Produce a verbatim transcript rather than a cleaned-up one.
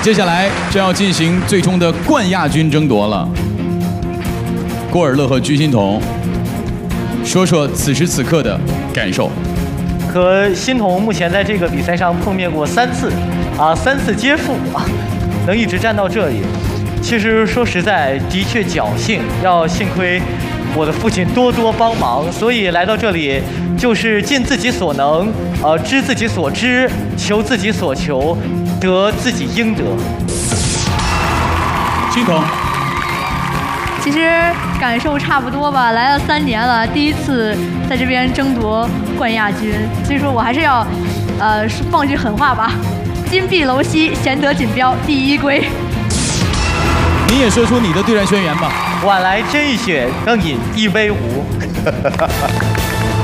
接下来将要进行最终的冠亚军争夺了。郭尔乐和居心彤，说说此时此刻的感受。 和欣桐目前在这个比赛上碰面过三次，啊，三次皆负啊，能一直站到这里，其实说实在，的确侥幸，要幸亏我的父亲多多帮忙，所以来到这里就是尽自己所能，呃，知自己所知，求自己所求，得自己应得。 欣桐， 其实感受差不多吧，来了三年了，第一次在这边争夺冠亚军，所以说我还是要，呃，放句狠话吧，金碧楼西，贤德锦标，第一归。 你也说出你的对战宣言吧。 晚来真一雪，更饮一杯无。